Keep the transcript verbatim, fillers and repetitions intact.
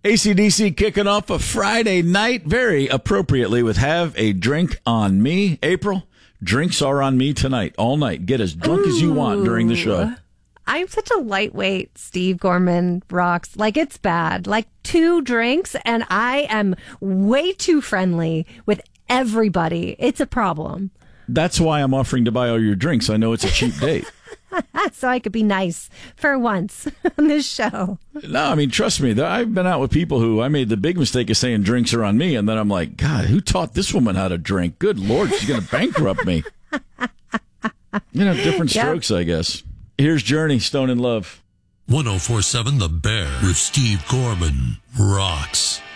A C D C kicking off a Friday night very appropriately with Have a Drink on Me. April, drinks are on me tonight, all night. Get as drunk Ooh. as you want during the show. I'm such a lightweight, Steve Gorman rocks. Like, it's bad. Like, two drinks, and I am way too friendly with everybody. It's a problem. That's why I'm offering to buy all your drinks. I know it's a cheap date. So I could be nice for once on this show. No, I mean, trust me. I've been out with people who I made the big mistake of saying drinks are on me, and then I'm like, God, who taught this woman how to drink? Good Lord, she's going to bankrupt me. You know, different strokes, yep. I guess. Here's Journey, Stone in Love. one oh four point seven The Bear with Steve Gorman rocks.